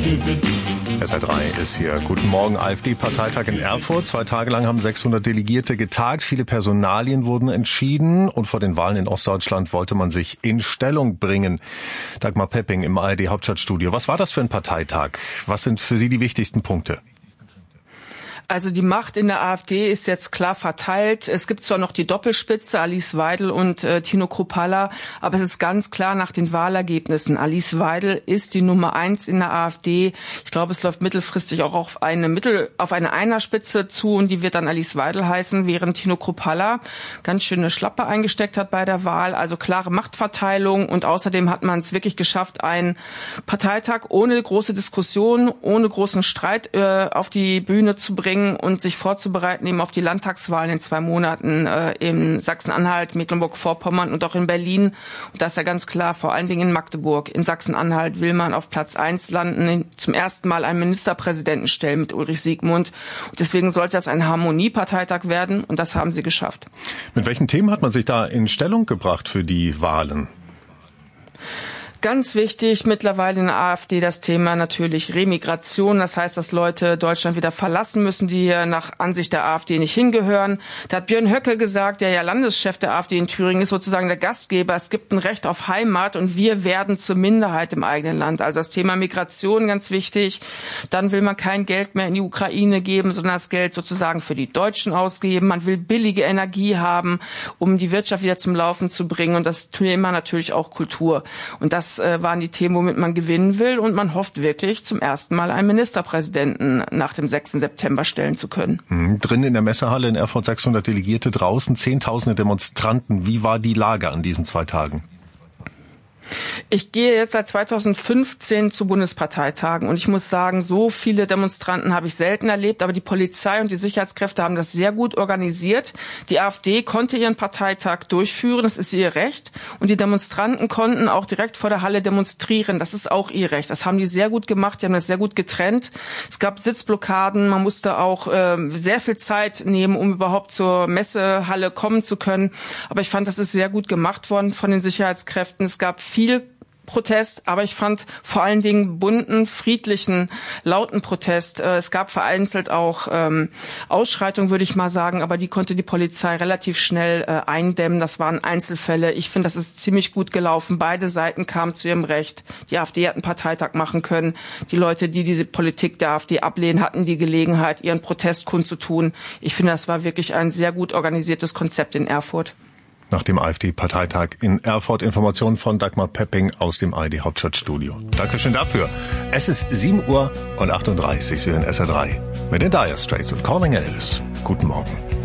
SR3 ist hier. Guten Morgen, AfD-Parteitag in Erfurt. 2 Tage lang haben 600 Delegierte getagt. Viele Personalien wurden entschieden. Und vor den Wahlen in Ostdeutschland wollte man sich in Stellung bringen. Dagmar Pepping im ARD-Hauptstadtstudio. Was war das für ein Parteitag? Was sind für Sie die wichtigsten Punkte? Also die Macht in der AfD ist jetzt klar verteilt. Es gibt zwar noch die Doppelspitze, Alice Weidel und Tino Kruppalla, aber es ist ganz klar nach den Wahlergebnissen. Alice Weidel ist die Nummer 1 in der AfD. Ich glaube, es läuft mittelfristig auch auf eine Einerspitze zu und die wird dann Alice Weidel heißen, während Tino Kruppalla ganz schön eine Schlappe eingesteckt hat bei der Wahl. Also klare Machtverteilung und außerdem hat man es wirklich geschafft, einen Parteitag ohne große Diskussion, ohne großen Streit auf die Bühne zu bringen und sich vorzubereiten eben auf die Landtagswahlen in 2 Monaten in Sachsen-Anhalt, Mecklenburg-Vorpommern und auch in Berlin. Und das ist ja ganz klar, vor allen Dingen in Magdeburg. In Sachsen-Anhalt will man auf Platz 1 landen, zum ersten Mal einen Ministerpräsidenten stellen mit Ulrich Siegmund. Und deswegen sollte das ein Harmonieparteitag werden und das haben sie geschafft. Mit welchen Themen hat man sich da in Stellung gebracht für die Wahlen? Ganz wichtig mittlerweile in der AfD das Thema natürlich Remigration. Das heißt, dass Leute Deutschland wieder verlassen müssen, die hier nach Ansicht der AfD nicht hingehören. Da hat Björn Höcke gesagt, der ja Landeschef der AfD in Thüringen ist, sozusagen der Gastgeber. Es gibt ein Recht auf Heimat und wir werden zur Minderheit im eigenen Land. Also das Thema Migration ganz wichtig. Dann will man kein Geld mehr in die Ukraine geben, sondern das Geld sozusagen für die Deutschen ausgeben. Man will billige Energie haben, um die Wirtschaft wieder zum Laufen zu bringen. Und das Thema natürlich auch Kultur. Und das waren die Themen, womit man gewinnen will. Und man hofft wirklich, zum ersten Mal einen Ministerpräsidenten nach dem 6. September stellen zu können. Drin in der Messehalle in Erfurt 600 Delegierte, draußen Zehntausende Demonstranten. Wie war die Lage an diesen 2 Tagen? Ich gehe jetzt seit 2015 zu Bundesparteitagen und ich muss sagen, so viele Demonstranten habe ich selten erlebt, aber die Polizei und die Sicherheitskräfte haben das sehr gut organisiert. Die AfD konnte ihren Parteitag durchführen, das ist ihr Recht, und die Demonstranten konnten auch direkt vor der Halle demonstrieren, das ist auch ihr Recht. Das haben die sehr gut gemacht, die haben das sehr gut getrennt. Es gab Sitzblockaden, man musste auch sehr viel Zeit nehmen, um überhaupt zur Messehalle kommen zu können, aber ich fand, das ist sehr gut gemacht worden von den Sicherheitskräften. Es gab viel Protest, aber ich fand vor allen Dingen bunten, friedlichen, lauten Protest. Es gab vereinzelt auch Ausschreitungen, würde ich mal sagen, aber die konnte die Polizei relativ schnell eindämmen. Das waren Einzelfälle. Ich finde, das ist ziemlich gut gelaufen. Beide Seiten kamen zu ihrem Recht. Die AfD hat einen Parteitag machen können. Die Leute, die diese Politik der AfD ablehnen, hatten die Gelegenheit, ihren Protest kundzutun. Ich finde, das war wirklich ein sehr gut organisiertes Konzept in Erfurt. Nach dem AfD-Parteitag in Erfurt. Informationen von Dagmar Pepping aus dem ARD-Hauptstadtstudio. Dankeschön dafür. Es ist 7:38 Uhr. Sie hören SR3 mit den Dire Straits und Calling Alice. Guten Morgen.